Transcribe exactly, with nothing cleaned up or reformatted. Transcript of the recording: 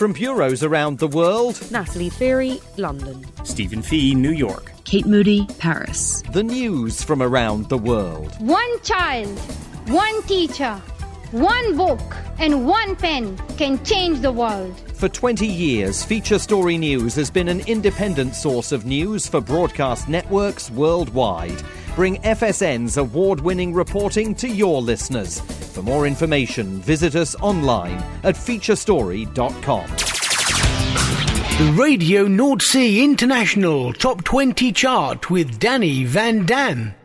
From bureaus around the world, Natalie Theory, London. Stephen Fee, New York. Kate Moody, Paris. The news from around the world. One child, one teacher, one book and one pen can change the world. For twenty years, Feature Story News has been an independent source of news for broadcast networks worldwide. Bring F S N's award-winning reporting to your listeners. For more information, visit us online at feature story dot com. The Radio North Sea International Top twenty Chart with Danny Van Dan.